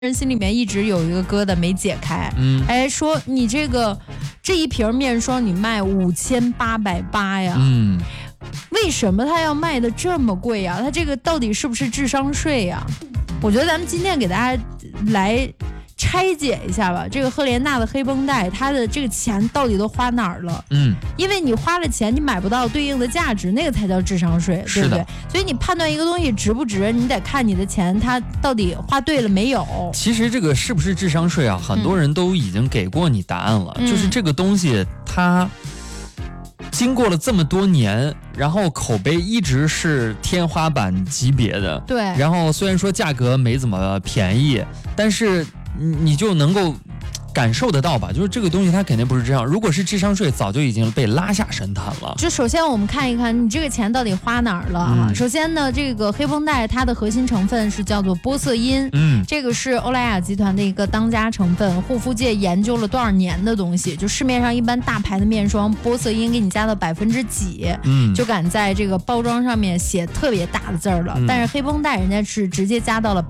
人心里面一直有一个疙瘩没解开，说你这一瓶面霜你卖5880呀，为什么它要卖的这么贵呀？它这个到底是不是智商税呀？我觉得咱们今天给大家来拆解一下吧，这个赫莲娜的黑绷带，它的这个钱到底都花哪儿了？因为你花了钱，你买不到对应的价值，那个才叫智商税，对不对？所以你判断一个东西值不值，你得看你的钱它到底花对了没有。 其实这个是不是智商税啊？很多人都已经给过你答案了，就是这个东西它经过了这么多年，然后口碑一直是天花板级别的， 对。 然后虽然说价格没怎么便宜，但是你就能够感受得到吧，就是这个东西它肯定不是这样。如果是智商税，早就已经被拉下神坛了。 就首先我们看一看你这个钱到底花哪儿了啊？首先呢，这个黑绷带它的核心成分是叫做玻色因，这个是欧莱雅集团的一个当家成分，护肤界研究了多少年的东西。就市面上一般大牌的面霜，玻色因给你加到几%，就敢在这个包装上面写特别大的字儿了。但是黑绷带人家是直接加到了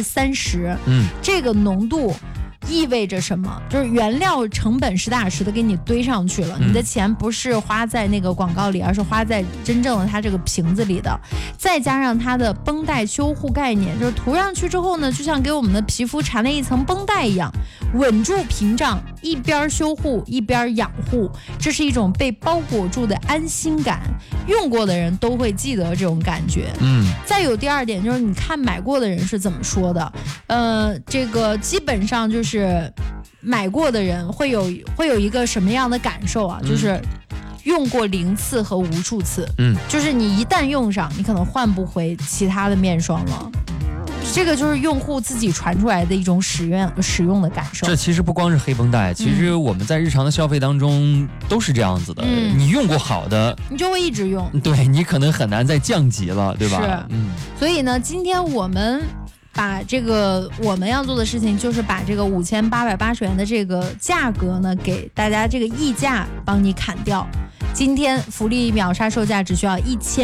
30%，这个浓度意味着什么？就是原料成本实打实的给你堆上去了，你的钱不是花在那个广告里，而是花在真正的它这个瓶子里的。再加上它的绷带修护概念，就是涂上去之后呢，就像给我们的皮肤缠了一层绷带一样，稳住屏障，一边修护一边养护，这是一种被包裹住的安心感。用过的人都会记得这种感觉。再有第二点就是你看买过的人是怎么说的，这个基本上就是买过的人会有一个什么样的感受啊？就是用过0次和无数次，就是你一旦用上，你可能换不回其他的面霜了。这个就是用户自己传出来的一种使用的感受。 这其实不光是黑绷带，其实我们在日常的消费当中都是这样子的。你用过好的，你就会一直用， 对，你可能很难再降级了，对吧？ 是，所以呢，今天我们要做的事情就是把这个5880元的这个价格呢，给大家这个溢价帮你砍掉。今天福利秒杀售价只需要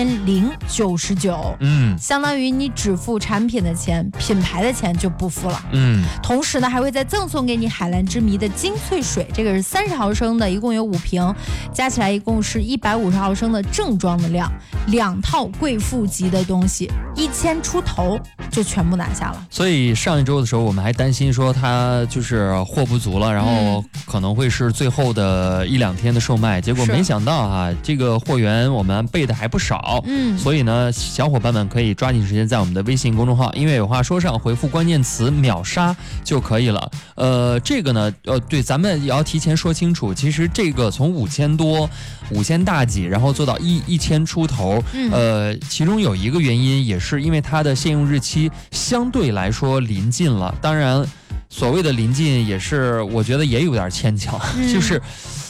1099，相当于你只付产品的钱，品牌的钱就不付了。同时呢，还会再赠送给你海蓝之谜的精粹水，这个是30毫升的，一共有5瓶，加起来一共是150毫升的正装的量，2套贵妇级的东西，1000出头就全部拿下了。 所以上一周的时候，我们还担心说它就是货不足了，然后可能会是最后的1-2天的售卖，结果没想到这个货源我们备的还不少，所以呢，小伙伴们可以抓紧时间在我们的微信公众号音乐有话说上回复关键词秒杀就可以了。这个呢，对，咱们也要提前说清楚，其实这个从5000多、5000大几，然后做到1000出头，其中有一个原因也是因为它的限用日期相对来说临近了，当然所谓的临近也是我觉得也有点牵强，就是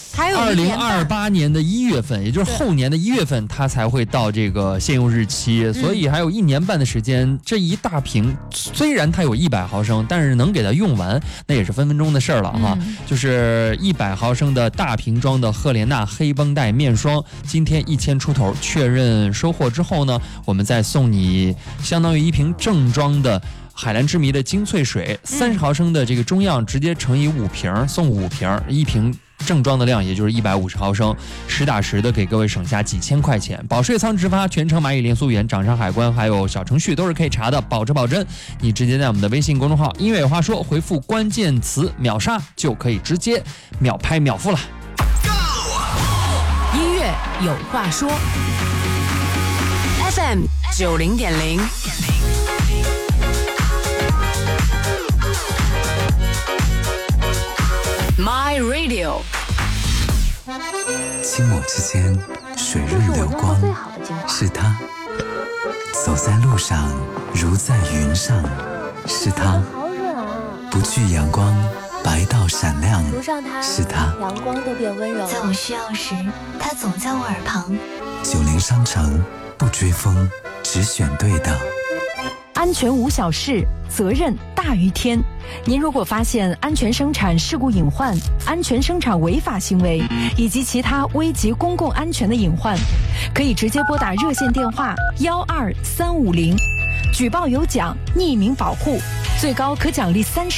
2028年的1月份，也就是后年的1月份，它才会到这个限用日期，所以还有1年半的时间。这一大瓶虽然它有100毫升，但是能给它用完，那也是分分钟的事儿了哈。就是100毫升的大瓶装的赫莲娜黑绷带面霜，今天1000出头确认收货之后呢，我们再送你相当于一瓶正装的海蓝之谜的精粹水，30毫升的这个中样直接乘以5瓶，送5瓶，一瓶正装的量也就是150毫升，实打实的给各位省下几千块钱。保税仓直发，全程蚂蚁连溯源，掌上海关还有小程序都是可以查的，保质保真。你直接在我们的微信公众号音乐有话说回复关键词秒杀，就可以直接秒拍秒付了。 音乐有话说 FM 90.0My Radio， 清末之间，水润流光，是它；走在路上，如在云上，是它；不惧阳光，白到闪亮，是它； 阳光都变温柔。 在我需要时，它总在我耳旁。 90商城，不追风，只选对的。 安全无小事，责任大于天。您如果发现安全生产事故隐患、安全生产违法行为以及其他危及公共安全的隐患，可以直接拨打热线电话12350，举报有奖，匿名保护。 最高可奖励30